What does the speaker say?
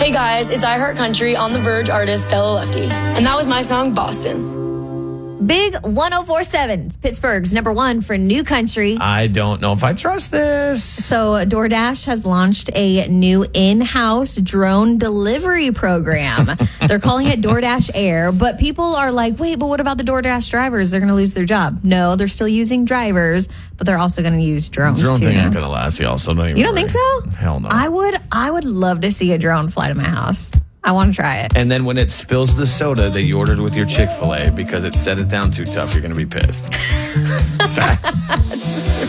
Hey guys, it's I Heart Country on The Verge artist Stella Lefty. And that was my song, Boston. Big 104.7, Pittsburgh's number one for new country. I don't know if I trust this. So DoorDash has launched a new in-house drone delivery program. They're calling it DoorDash Air, but people are like, wait, but what about the DoorDash drivers? They're going to lose their job. No, they're still using drivers, but they're also going to use drones Drone too. thing ain't going to last, y'all. So You don't think so? Hell no. I would love to see a drone fly to my house. I want to try it. And then when it spills the soda that you ordered with your Chick-fil-A because it set it down too tough, you're going to be pissed. Facts.